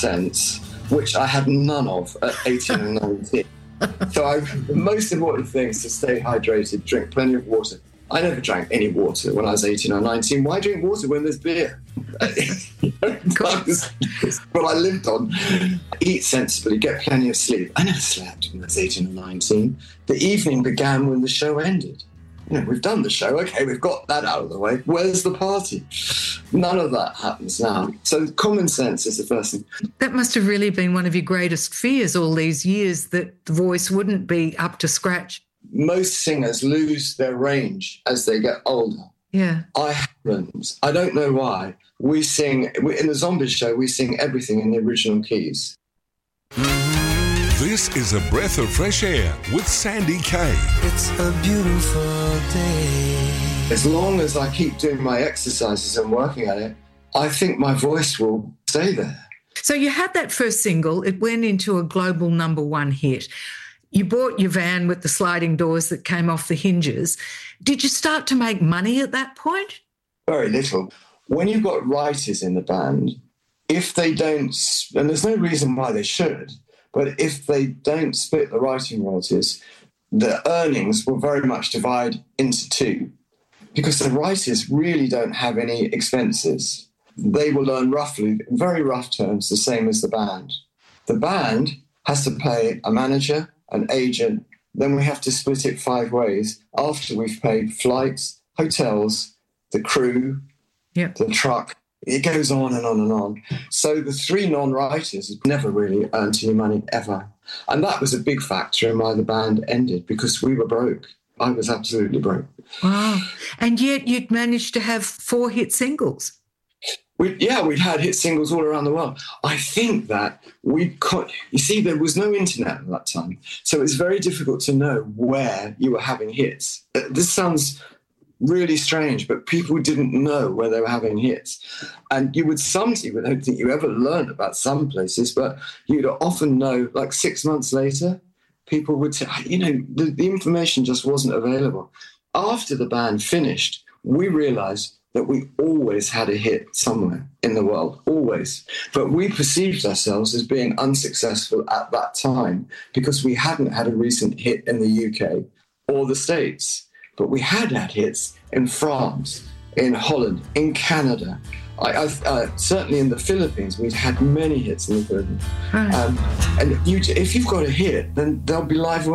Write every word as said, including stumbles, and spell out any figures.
sense, which I had none of at eighteen and nineteen. So I, the most important thing is to stay hydrated, drink plenty of water. I never drank any water when I was eighteen or nineteen. Why drink water when there's beer? That's what I lived on. Eat sensibly, get plenty of sleep. I never slept when I was eighteen or nineteen. The evening began when the show ended. You know, we've done the show. Okay, we've got that out of the way. Where's the party? None of that happens now. So common sense is the first thing. That must have really been one of your greatest fears all these years, that the voice wouldn't be up to scratch. Most singers lose their range as they get older. Yeah. I haven't. I don't know why. We sing, in the Zombies show, we sing everything in the original keys. This is A Breath of Fresh Air with Sandy Kaye. It's a beautiful day. As long as I keep doing my exercises and working at it, I think my voice will stay there. So you had that first single. It went into a global number one hit. You bought your van with the sliding doors that came off the hinges. Did you start to make money at that point? Very little. When you've got writers in the band, if they don't, and there's no reason why they should, but if they don't split the writing royalties, the earnings will very much divide into two, because the writers really don't have any expenses. They will earn roughly, in very rough terms, the same as the band. The band has to pay a manager, an agent, then we have to split it five ways after we've paid flights, hotels, the crew, yep. the truck. It goes on and on and on. So the three non-writers never really earned any money, ever. And that was a big factor in why the band ended, because we were broke. I was absolutely broke. Wow. And yet you'd managed to have four hit singles. We, yeah, we'd had hit singles all around the world. I think that we got, you see, there was no internet at that time. So it's very difficult to know where you were having hits. This sounds really strange, but people didn't know where they were having hits. And you would sometimes, I don't think you ever learned about some places, but you'd often know, like six months later, people would say, you know, the, the information just wasn't available. After the band finished, we realised that we always had a hit somewhere in the world, always. But we perceived ourselves as being unsuccessful at that time because we hadn't had a recent hit in the U K or the States. But we had had hits in France, in Holland, in Canada. I, I, uh, certainly in the Philippines, we'd had many hits in the Philippines. Right. Um, and you, if you've got a hit, then there'll be live